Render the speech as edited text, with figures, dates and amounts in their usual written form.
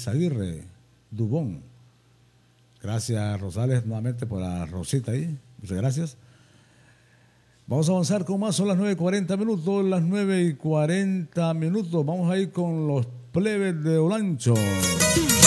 Izaguirre, Dubón. Gracias, Rosales, nuevamente por la rosita ahí. Muchas gracias. Vamos a avanzar con más, son las 9:40 minutos, las 9:40 minutos. Vamos a ir con los plebes de Olancho.